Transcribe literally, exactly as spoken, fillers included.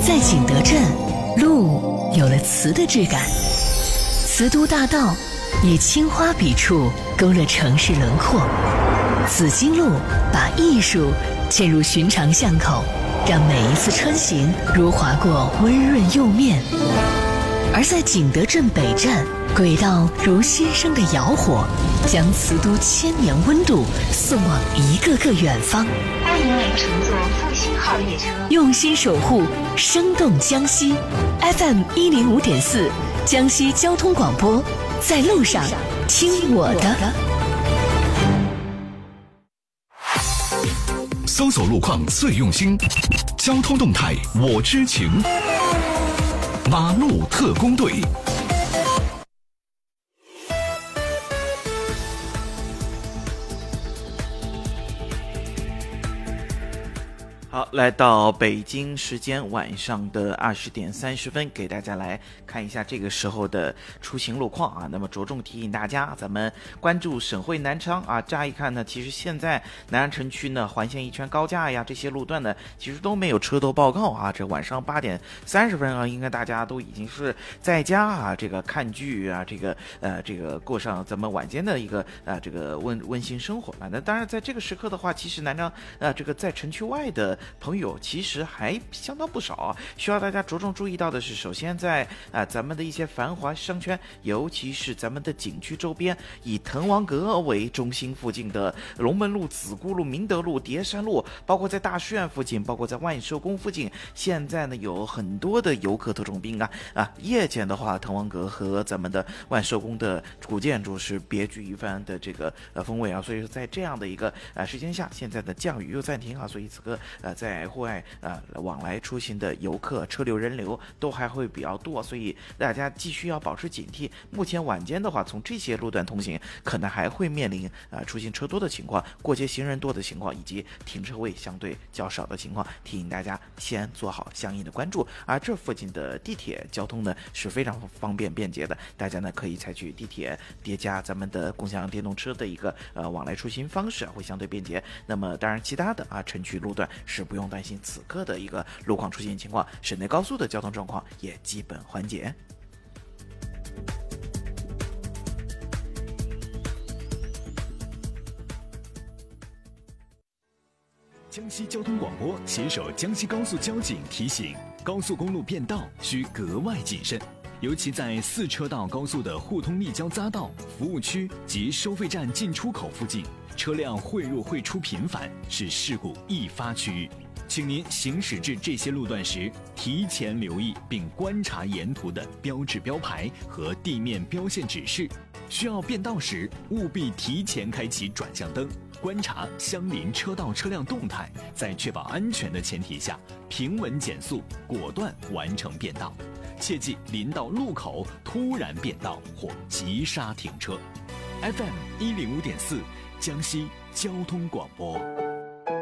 在景德镇，路有了瓷的质感，瓷都大道以青花笔触勾勒城市轮廓，紫荆路把艺术嵌入寻常巷口，让每一次穿行如划过温润釉面。而在景德镇北站，轨道如新生的窑火，将瓷都千年温度送往一个个远方。 欢迎您乘坐复兴号列车， 用心守护生动江西。 F M 一零五点四，江西交通广播，在路上听我的。 搜索路况最用心，交通动态我知情。马路特工队。 好，来到北京时间晚上的二十点三十分，给大家来看一下这个时候的出行路况啊。那么着重提醒大家，咱们关注省会南昌啊。乍一看呢，其实现在南安城区呢，环线一圈高架呀，这些路段呢，其实都没有车头报告啊。这晚上八点三十分啊，应该大家都已经是在家啊，这个看剧啊，这个呃，这个过上咱们晚间的一个呃这个温温馨生活了。那当然，在这个时刻的话，其实南昌呃这个在城区外的朋友其实还相当不少啊，需要大家着重注意到的是，首先在啊、呃、咱们的一些繁华商圈，尤其是咱们的景区周边，以滕王阁为中心附近的龙门路、子固路、明德路、叠山路，包括在大书院附近，包括在万寿宫附近，现在呢有很多的游客特种兵啊啊，夜间的话，滕王阁和咱们的万寿宫的古建筑是别具一番的这个呃风味啊，所以说在这样的一个呃时间下，现在的降雨又暂停啊，所以此刻呃在户外呃往来出行的游客车流人流都还会比较多，所以大家继续要保持警惕。目前晚间的话，从这些路段通行可能还会面临呃出行车多的情况，过街行人多的情况，以及停车位相对较少的情况，提醒大家先做好相应的关注。而这附近的地铁交通呢是非常方便便捷的，大家呢可以采取地铁叠加咱们的共享电动车的一个呃往来出行方式，会相对便捷。那么当然其他的啊城区路段是不用担心此刻的一个路况出现情况，省内高速的交通状况也基本缓解。 江西交通广播携手江西高速交警提醒：高速公路变道需格外谨慎，尤其在四车道高速的互通立交匝道、服务区及收费站进出口附近，车辆汇入汇出频繁，是事故易发区域。请您行驶至这些路段时，提前留意并观察沿途的标志标牌和地面标线指示。需要变道时，务必提前开启转向灯，观察相邻车道车辆动态，在确保安全的前提下，平稳减速，果断完成变道。切记临到路口突然变道或急刹停车。F M 一零五点四，江西交通广播。